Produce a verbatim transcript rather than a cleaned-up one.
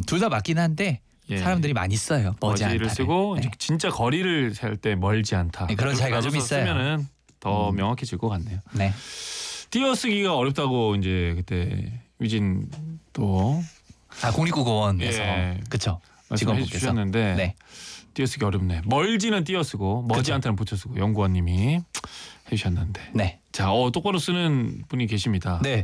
둘 다 맞긴 한데 예. 사람들이 많이 써요. 머지 머지를 않다를. 쓰고 네. 이제 진짜 거리를 셀 때 멀지 않다. 네, 그런 차이가 좀 나눠서 있어요. 쓰면은 더 음. 명확해질 것 같네요. 네. 띄어쓰기가 어렵다고 이제 그때 유진 또 아 국립국어원에서 예. 그쵸. 말씀해 직원분께서. 주셨는데 네. 띄어쓰기 어렵네. 멀지는 띄어쓰고 머지 그쵸. 않다는 붙여쓰고 연구원님이 해주셨는데. 네. 자, 어, 똑바로 쓰는 분이 계십니다. 네.